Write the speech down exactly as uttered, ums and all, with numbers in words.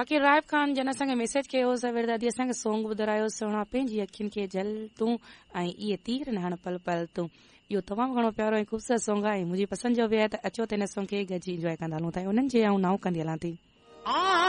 बाक़ी राइब ख़ान जन असांखे मैसेज कयो हो सवेर दादी असांखे सॉन्ग ॿुधायो सुहिणा पंहिंजी अखियुनि खे जल तूं ऐं इहे तीर न हण पल पल तूं इहो तमामु घणो प्यारो ऐं ख़ूबसूरत सॉन्ग आहे मुंहिंजी पसंदि जो बि आहे त अचो त हिन सॉन्ग खे गॾिजी इंजॉय कंदा हलूं था उन्हनि जे ऐं नाउ कंदी हलां थी